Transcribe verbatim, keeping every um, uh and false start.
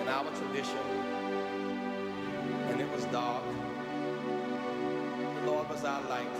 in our tradition, and it was dark. The Lord was our light.